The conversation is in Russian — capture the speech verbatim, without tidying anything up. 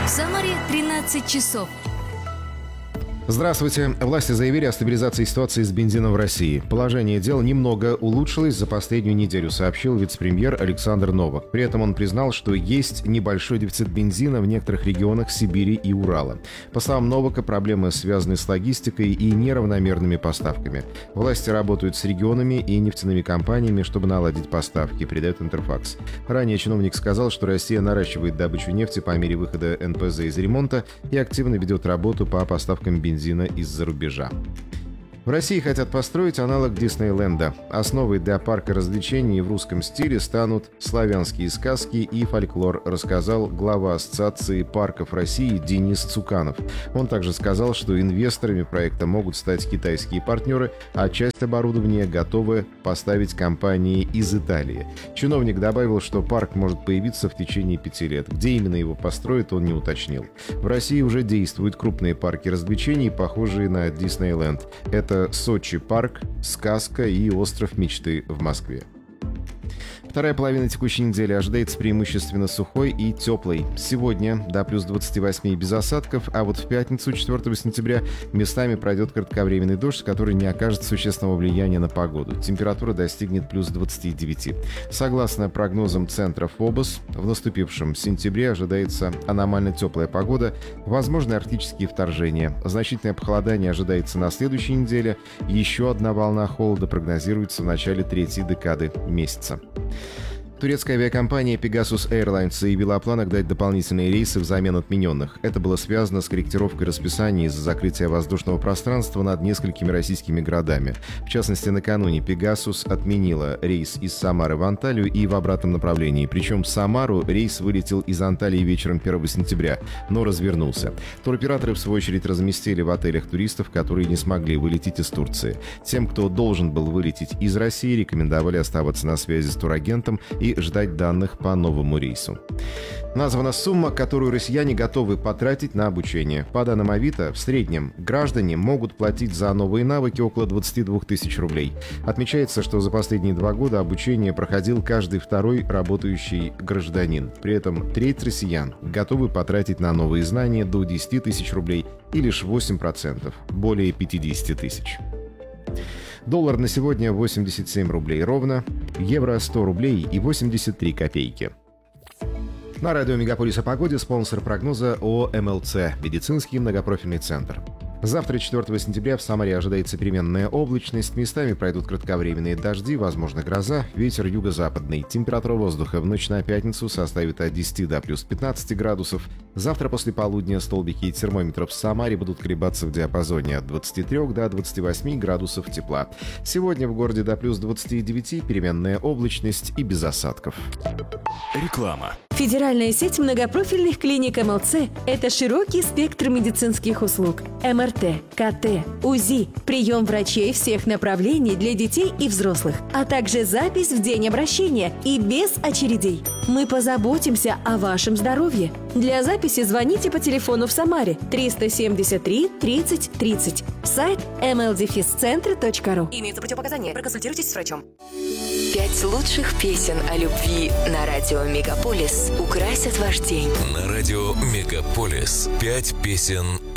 В Самаре тринадцать часов. Здравствуйте. Власти заявили о стабилизации ситуации с бензином в России. Положение дел немного улучшилось за последнюю неделю, сообщил вице-премьер Александр Новак. При этом он признал, что есть небольшой дефицит бензина в некоторых регионах Сибири и Урала. По словам Новака, проблемы связаны с логистикой и неравномерными поставками. Власти работают с регионами и нефтяными компаниями, чтобы наладить поставки, передает Интерфакс. Ранее чиновник сказал, что Россия наращивает добычу нефти по мере выхода эн пэ зэ из ремонта и активно ведет работу по поставкам бензина из-за рубежа. В России хотят построить аналог Диснейленда. Основой для парка развлечений в русском стиле станут славянские сказки и фольклор, рассказал глава Ассоциации парков России Денис Цуканов. Он также сказал, что инвесторами проекта могут стать китайские партнеры, а часть оборудования готовы поставить компании из Италии. Чиновник добавил, что парк может появиться в течение пяти лет. Где именно его построят, он не уточнил. В России уже действуют крупные парки развлечений, похожие на Диснейленд. Это Сочи парк, Сказка и Остров мечты в Москве. Вторая половина текущей недели ожидается преимущественно сухой и теплой. Сегодня до плюс двадцати восьми без осадков, а вот в пятницу, четвёртого сентября, местами пройдет кратковременный дождь, который не окажет существенного влияния на погоду. Температура достигнет плюс двадцати девяти. Согласно прогнозам центра ФОБОС, в наступившем сентябре ожидается аномально теплая погода, возможны арктические вторжения. Значительное похолодание ожидается на следующей неделе. Еще одна волна холода прогнозируется в начале третьей декады месяца. Турецкая авиакомпания Pegasus Airlines заявила о планах дать дополнительные рейсы взамен отмененных. Это было связано с корректировкой расписания из-за закрытия воздушного пространства над несколькими российскими городами. В частности, накануне Pegasus отменила рейс из Самары в Анталию и в обратном направлении. Причем в Самару рейс вылетел из Анталии вечером первого сентября, но развернулся. Туроператоры, в свою очередь, разместили в отелях туристов, которые не смогли вылететь из Турции. Тем, кто должен был вылететь из России, рекомендовали оставаться на связи с турагентом и и ждать данных по новому рейсу. Названа сумма, которую россияне готовы потратить на обучение. По данным Авито, в среднем граждане могут платить за новые навыки около двадцати двух тысяч рублей. Отмечается, что за последние два года обучение проходил каждый второй работающий гражданин. При этом треть россиян готовы потратить на новые знания до десяти тысяч рублей и лишь восемь процентов, более пятидесяти тысяч. Доллар на сегодня восемьдесят семь рублей ровно, евро сто рублей и восемьдесят три копейки. На радио Мегаполис о погоде спонсор прогноза ООО эм эл цэ – медицинский многопрофильный центр. Завтра, четвёртого сентября, в Самаре ожидается переменная облачность, местами пройдут кратковременные дожди, возможно гроза, ветер юго-западный. Температура воздуха в ночь на пятницу составит от десяти до плюс пятнадцати градусов. Завтра после полудня столбики термометров в Самаре будут колебаться в диапазоне от двадцати трёх до двадцати восьми градусов тепла. Сегодня в городе до плюс двадцати девяти, переменная облачность и без осадков. Реклама. Федеральная сеть многопрофильных клиник эм эл цэ – это широкий спектр медицинских услуг. эм эр тэ, ка тэ, УЗИ, прием врачей всех направлений для детей и взрослых, а также запись в день обращения и без очередей. Мы позаботимся о вашем здоровье. Для записи звоните по телефону в Самаре триста семьдесят три тридцать тридцать. Сайт эм эл дефис центр точка ру. Имеются противопоказания. Проконсультируйтесь с врачом. Пять лучших песен о любви на радио Мегаполис украсят ваш день. На радио Мегаполис. Пять песен